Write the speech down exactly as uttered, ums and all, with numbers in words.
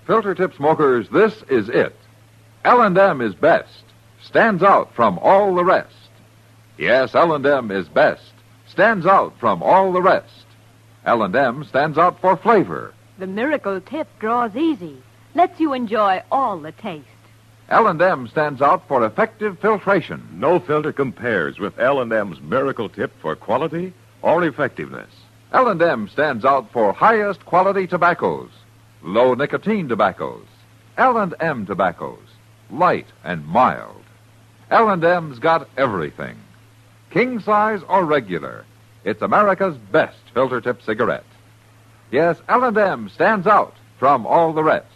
Filter tip smokers, this is it. L and M is best. Stands out from all the rest. Yes, L and M is best. Stands out from all the rest. L and M stands out for flavor. The miracle tip draws easy. Lets you enjoy all the taste. L and M stands out for effective filtration. No filter compares with L and M's miracle tip for quality or effectiveness. L and M stands out for highest quality tobaccos. Low nicotine tobaccos. L and M tobaccos. Light and mild. L and M's got everything. King size or regular. It's America's best filter tip cigarette. Yes, L and M stands out from all the rest.